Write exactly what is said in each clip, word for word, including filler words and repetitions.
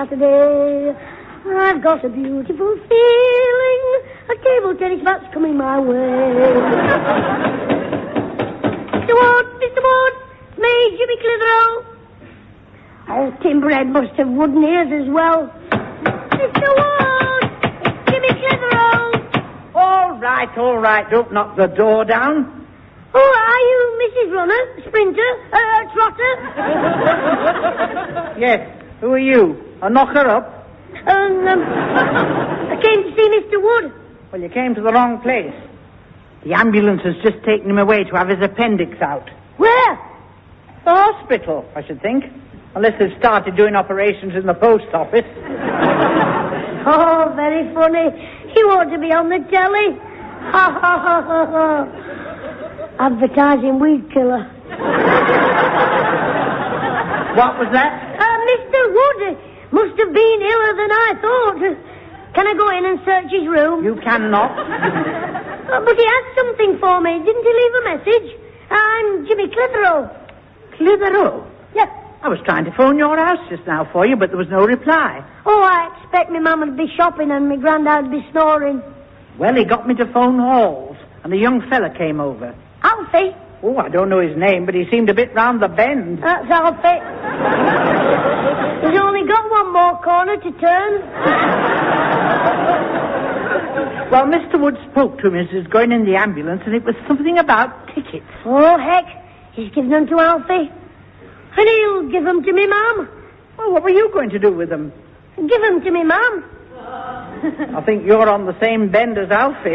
Saturday, I've got a beautiful feeling. A table tennis match coming my way. Mister Ward, Mister Ward, it's me, Jimmy Clitheroe. Oh, Timberhead must have wooden ears as well. Mister Ward, it's Jimmy Clitheroe. All right, all right, don't knock the door down. Oh, are you Missus Runner, Sprinter, uh, Trotter? Yes, who are you? A knocker up? Um, um, I came to see Mister Wood. Well, you came to the wrong place. The ambulance has just taken him away to have his appendix out. Where? The hospital, I should think. Unless they've started doing operations in the post office. Oh, very funny. You ought to be on the telly. Ha, ha, ha, ha, ha. Advertising weed killer. What was that? Uh, Mister Wood must have been iller than I thought. Can I go in and search his room? You cannot. Uh, but he had something for me. Didn't he leave a message? I'm Jimmy Clitheroe. Clitheroe? Yes. I was trying to phone your house just now for you, but there was no reply. Oh, I expect my mum would be shopping and my granddad would be snoring. Well, he got me to phone Halls, and a young fella came over. Alfie? Oh, I don't know his name, but he seemed a bit round the bend. That's Alfie. He's only got one more corner to turn. Well, Mister Wood spoke to him as he was going in the ambulance, and it was something about tickets. Oh, heck. He's given them to Alfie. And he'll give them to me, Mum. Well, what were you going to do with them? Give them to me, Mum. I think you're on the same bend as Alfie.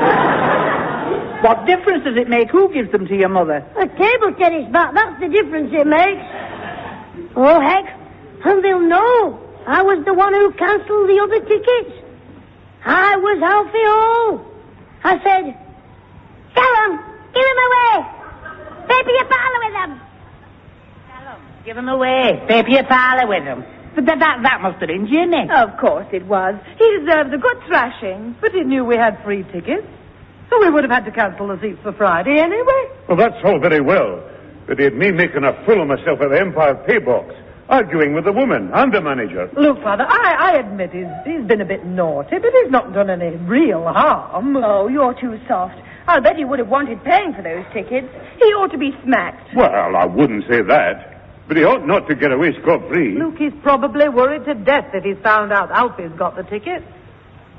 What difference does it make who gives them to your mother? A table tennis bat, that's the difference it makes. Oh, heck. And they'll know I was the one who cancelled the other tickets. I was Alfie Hall. I said, sell them. Give them away. Pay for your parlour with them. Sell them. Give them away. Pay for your parlour with them. But that, that, that must have been Jimmy. Of course it was. He deserves a good thrashing. But he knew we had free tickets. So we would have had to cancel the seats for Friday anyway. Well, that's all very well. But it me making a fool of myself at the Empire Pay Box, arguing with the woman and the manager. Look, Father, I, I admit he's, he's been a bit naughty, but he's not done any real harm. Oh, you're too soft. I'll bet he would have wanted paying for those tickets. He ought to be smacked. Well, I wouldn't say that. But he ought not to get away scot-free. Luke, he's probably worried to death that he's found out Alfie's got the ticket.